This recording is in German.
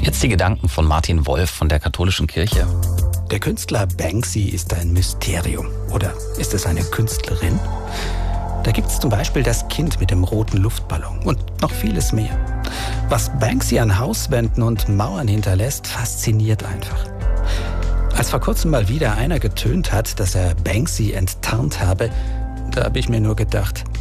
Jetzt die Gedanken von Martin Wolf von der Katholischen Kirche. Der Künstler Banksy ist ein Mysterium. Oder ist es eine Künstlerin? Da gibt es zum Beispiel das Kind mit dem roten Luftballon und noch vieles mehr. Was Banksy an Hauswänden und Mauern hinterlässt, fasziniert einfach. Als vor kurzem mal wieder einer getönt hat, dass er Banksy enttarnt habe, da habe ich mir nur gedacht,